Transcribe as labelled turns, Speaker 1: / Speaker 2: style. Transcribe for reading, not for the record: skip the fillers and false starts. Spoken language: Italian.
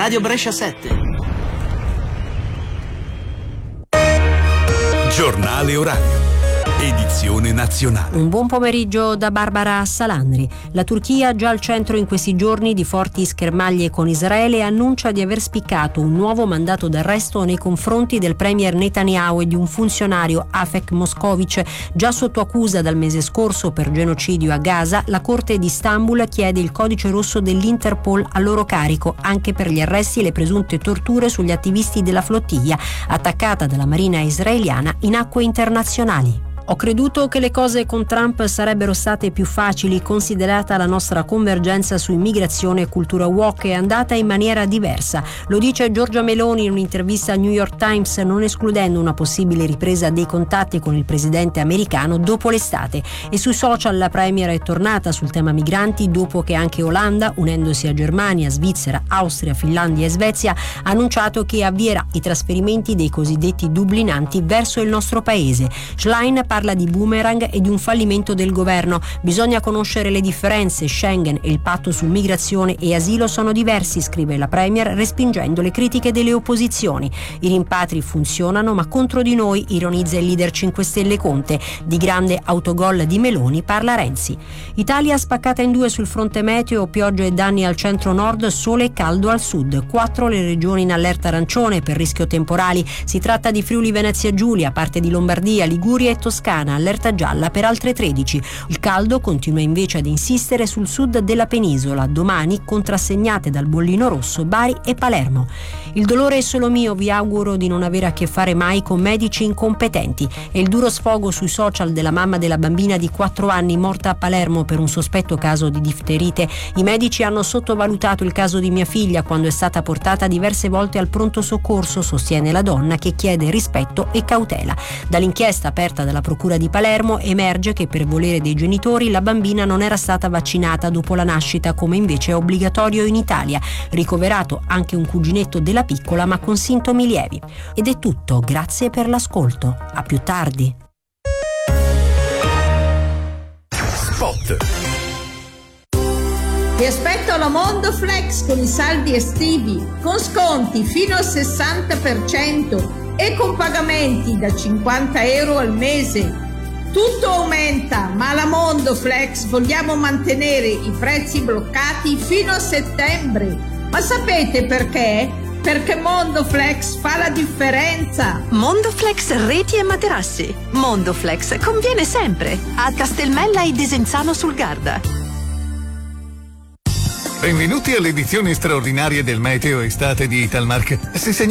Speaker 1: Radio Brescia 7.
Speaker 2: Giornale orario. Edizione nazionale.
Speaker 3: Un buon pomeriggio da Barbara Salandri. La Turchia, già al centro in questi giorni di forti schermaglie con Israele, annuncia di aver spiccato un nuovo mandato d'arresto nei confronti del premier Netanyahu e di un funzionario, Afek Moskovic, già sotto accusa dal mese scorso per genocidio a Gaza. La Corte di Istanbul chiede il codice rosso dell'Interpol a loro carico, anche per gli arresti e le presunte torture sugli attivisti della flottiglia attaccata dalla marina israeliana in acque internazionali. Ho creduto che le cose con Trump sarebbero state più facili, considerata la nostra convergenza su immigrazione e cultura woke è andata in maniera diversa. Lo dice Giorgia Meloni in un'intervista al New York Times, non escludendo una possibile ripresa dei contatti con il presidente americano dopo l'estate. E sui social la premier è tornata sul tema migranti dopo che anche Olanda, unendosi a Germania, Svizzera, Austria, Finlandia e Svezia, ha annunciato che avvierà i trasferimenti dei cosiddetti dublinanti verso il nostro paese. Schlein parla di boomerang e di un fallimento del governo. Bisogna conoscere le differenze. Schengen e il patto su migrazione e asilo sono diversi, scrive la premier, respingendo le critiche delle opposizioni. I rimpatri funzionano, ma contro di noi, ironizza il leader 5 Stelle Conte. Di grande autogol di Meloni parla Renzi. Italia spaccata in due sul fronte meteo, piogge e danni al centro-nord, sole e caldo al sud. 4 le regioni in allerta arancione per rischio temporali. Si tratta di Friuli Venezia Giulia, parte di Lombardia, Liguria e Toscana, allerta gialla per altre 13. Il caldo continua invece ad insistere sul sud della penisola, domani contrassegnate dal bollino rosso Bari e Palermo. Il dolore è solo mio, vi auguro di non avere a che fare mai con medici incompetenti. È il duro sfogo sui social della mamma della bambina di 4 anni morta a Palermo per un sospetto caso di difterite. I medici hanno sottovalutato il caso di mia figlia quando è stata portata diverse volte al pronto soccorso, sostiene la donna, che chiede rispetto e cautela. Dall'inchiesta aperta dalla Procura di Palermo emerge che per volere dei genitori la bambina non era stata vaccinata dopo la nascita, come invece è obbligatorio in Italia. Ricoverato anche un cuginetto della piccola, ma con sintomi lievi. Ed è tutto, grazie per l'ascolto. A più tardi.
Speaker 2: Spot.
Speaker 4: Ti aspetto alla Mondo Flex con i saldi estivi, con sconti fino al 60% e con pagamenti da 50 euro al mese. Tutto aumenta, ma alla Mondo Flex vogliamo mantenere i prezzi bloccati fino a settembre. Ma sapete perché? Perché Mondo Flex fa la differenza.
Speaker 5: Mondo Flex reti e materassi. Mondo Flex conviene sempre. A Castelmella e Desenzano sul Garda.
Speaker 6: Benvenuti all'edizione straordinaria del Meteo Estate di Italmark. Se